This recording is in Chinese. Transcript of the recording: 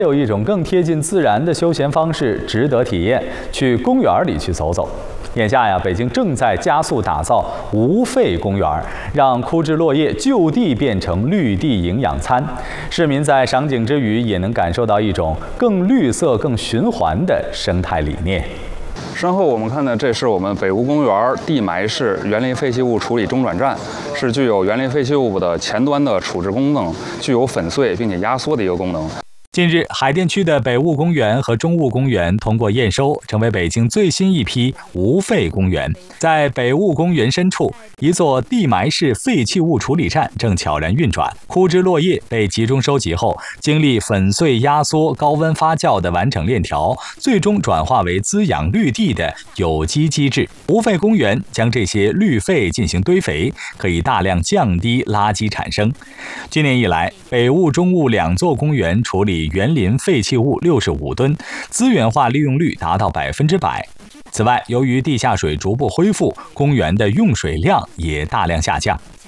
有一种更贴近自然的休闲方式值得体验，去公园里去走走。眼下呀，北京正在加速打造无废公园，让枯枝落叶就地变成绿地营养餐。市民在赏景之余，也能感受到一种更绿色、更循环的生态理念。 身后我们看的，这是我们北坞公园地埋式园林废弃物处理中转站，是具有园林废弃物的前端的处置功能，具有粉碎并且压缩的一个功能。 近日，海淀区的北坞公园和中坞公园通过验收，成为北京最新一批无废公园。在北坞公园深处，一座地埋式废弃物处理站正悄然运转。枯枝落叶被集中收集后，经历粉碎、压缩、高温发酵的完整链条，最终转化为滋养绿地的有机机制。无废公园将这些绿废进行堆肥，可以大量降低垃圾产生。今年以来，北坞、中坞两座公园处理 园林废弃物65吨，资源化利用率达到100%。此外，由于地下水逐步恢复，公园的用水量也大量下降。